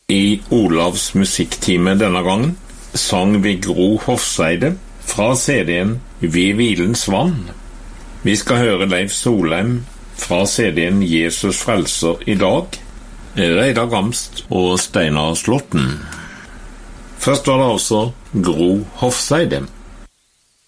I Olavs musikktime denne gangen sang vi Gro Hofseide fra CD-en Ved hvilens vann. Vi skal høre Leif Solheim fra CD-en Jesus frelser i dag, Reidar Gamst og Steinar Slåtten. Først var det altså Gro Hofseide.